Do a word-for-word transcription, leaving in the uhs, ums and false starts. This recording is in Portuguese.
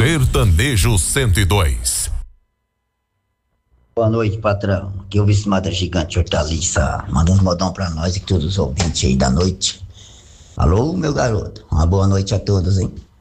Sertanejo cento e dois. Boa noite, patrão. Aqui é o vice-madre gigante hortaliça, mandando um modão pra nós e todos os ouvintes aí da noite. Alô, meu garoto. Uma boa noite a todos, hein?